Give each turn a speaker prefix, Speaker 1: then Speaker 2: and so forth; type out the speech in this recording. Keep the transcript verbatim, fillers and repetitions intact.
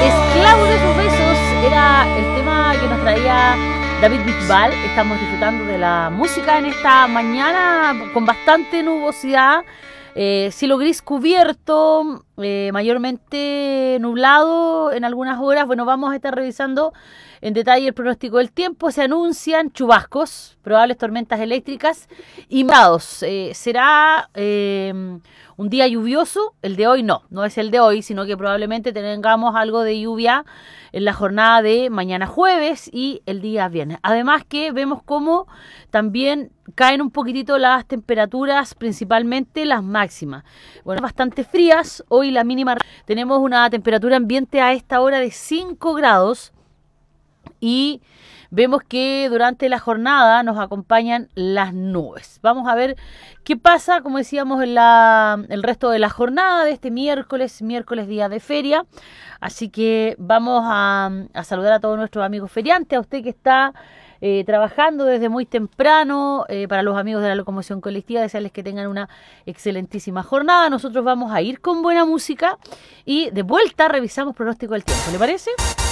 Speaker 1: Esclavo de sus besos era el tema que nos traía David Bisbal. Estamos disfrutando de la música en esta mañana con bastante nubosidad, eh, cielo gris cubierto, eh, mayormente nublado en algunas horas. Bueno, vamos a estar revisando en detalle el pronóstico del tiempo. Se anuncian chubascos, probables tormentas eléctricas y grados. Eh, será eh, un día lluvioso. El de hoy no, no es el de hoy, sino que probablemente tengamos algo de lluvia en la jornada de mañana jueves y el día viernes. Además que vemos cómo también caen un poquitito las temperaturas, principalmente las máximas. Bueno, bastante frías. Hoy la mínima, tenemos una temperatura ambiente a esta hora de cinco grados. Y vemos que durante la jornada nos acompañan las nubes. Vamos a ver qué pasa, como decíamos, en la, el resto de la jornada de este miércoles, miércoles día de feria. Así que vamos a, a saludar a todos nuestros amigos feriantes, a usted que está eh, trabajando desde muy temprano, eh, para los amigos de la locomoción colectiva, desearles que tengan una excelentísima jornada. Nosotros vamos a ir con buena música y de vuelta revisamos pronóstico del tiempo, ¿le parece?